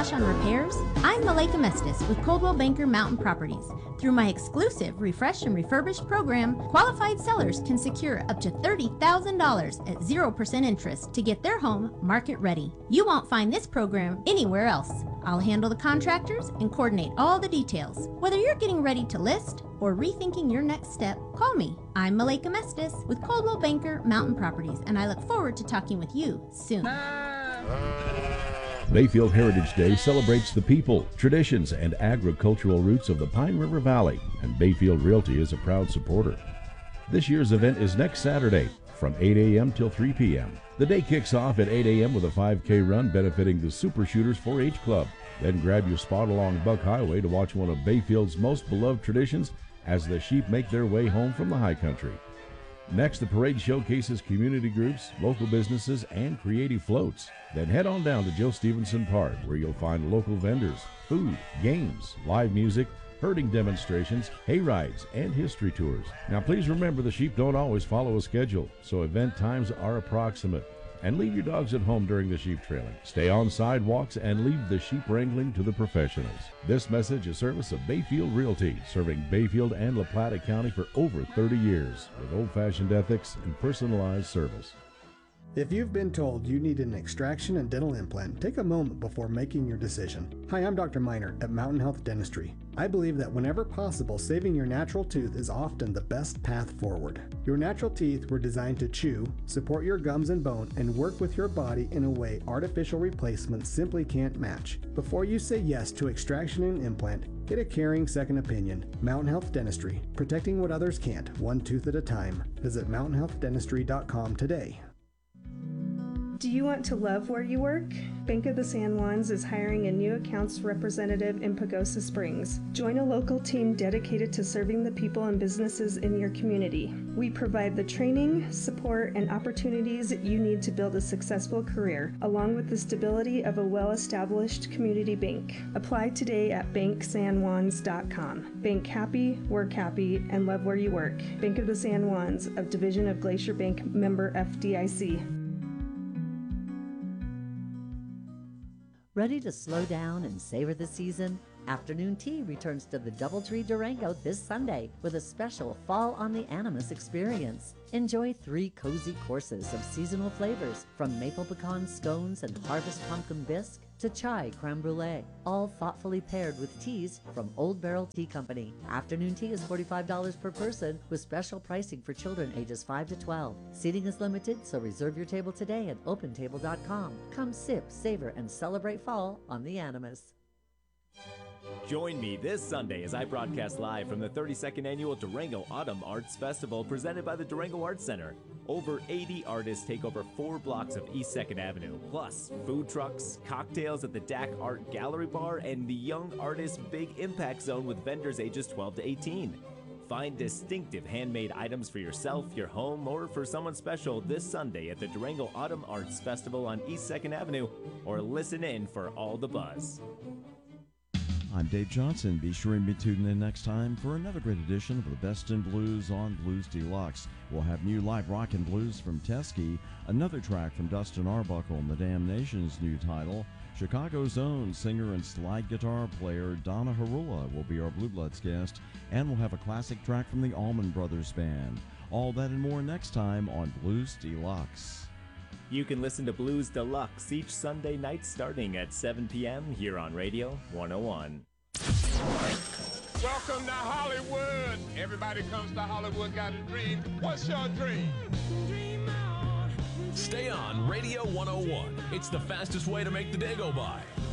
cash on repairs? I'm Malika Mestis with Coldwell Banker Mountain Properties. Through my exclusive Refresh and Refurbish program, qualified sellers can secure up to $30,000 at 0% interest to get their home market ready. You won't find this program anywhere else. I'll handle the contractors and coordinate all the details. Whether you're getting ready to list or rethinking your next step, call me. I'm Malika Mestis with Coldwell Banker Mountain Properties, and I look forward to talking with you soon. Bayfield Heritage Day celebrates the people, traditions, and agricultural roots of the Pine River Valley, and Bayfield Realty is a proud supporter. This year's event is next Saturday from 8 a.m. till 3 p.m. The day kicks off at 8 a.m. with a 5K run benefiting the Super Shooters 4-H Club. Then grab your spot along Buck Highway to watch one of Bayfield's most beloved traditions as the sheep make their way home from the high country. Next, the parade showcases community groups, local businesses, and creative floats. Then head on down to Joe Stevenson Park, where you'll find local vendors, food, games, live music, herding demonstrations, hay rides, and history tours. Now please remember the sheep don't always follow a schedule, so event times are approximate. And leave your dogs at home during the sheep trailing. Stay on sidewalks and leave the sheep wrangling to the professionals. This message is service of Bayfield Realty, serving Bayfield and La Plata County for over 30 years with old-fashioned ethics and personalized service. If you've been told you need an extraction and dental implant, take a moment before making your decision. Hi, I'm Dr. Miner at Mountain Health Dentistry. I believe that whenever possible, saving your natural tooth is often the best path forward. Your natural teeth were designed to chew, support your gums and bone, and work with your body in a way artificial replacements simply can't match. Before you say yes to extraction and implant, get a caring second opinion. Mountain Health Dentistry, protecting what others can't, one tooth at a time. Visit mountainhealthdentistry.com today. Do you want to love where you work? Bank of the San Juans is hiring a new accounts representative in Pagosa Springs. Join a local team dedicated to serving the people and businesses in your community. We provide the training, support, and opportunities you need to build a successful career, along with the stability of a well-established community bank. Apply today at banksanjuans.com. Bank happy, work happy, and love where you work. Bank of the San Juans, a division of Glacier Bank, member FDIC. Ready to slow down and savor the season? Afternoon Tea returns to the Doubletree Durango this Sunday with a special Fall on the Animus experience. Enjoy 3 cozy courses of seasonal flavors from maple pecan scones and harvest pumpkin bisque to chai creme brulee, all thoughtfully paired with teas from Old Barrel Tea Company. Afternoon Tea is $45 per person with special pricing for children ages 5 to 12. Seating is limited, so reserve your table today at opentable.com. Come sip, savor, and celebrate fall on the Animus. Join me this Sunday as I broadcast live from the 32nd Annual Durango Autumn Arts Festival presented by the Durango Arts Center. Over 80 artists take over 4 blocks of East 2nd Avenue, plus food trucks, cocktails at the DAC Art Gallery Bar, and the Young Artists Big Impact Zone with vendors ages 12 to 18. Find distinctive handmade items for yourself, your home, or for someone special this Sunday at the Durango Autumn Arts Festival on East 2nd Avenue, or listen in for all the buzz. I'm Dave Johnson. Be sure and be tuned in next time for another great edition of the Best in Blues on Blues Deluxe. We'll have new live rock and blues from Teskey, another track from Dustin Arbuckle and the Damnation's new title. Chicago's own singer and slide guitar player Donna Harula will be our Blue Bloods guest, and we'll have a classic track from the Allman Brothers Band. All that and more next time on Blues Deluxe. You can listen to Blues Deluxe each Sunday night starting at 7 p.m. here on Radio 101. Welcome to Hollywood. Everybody comes to Hollywood, got a dream. What's your dream? Dream on. Stay on Radio 101. It's the fastest way to make the day go by.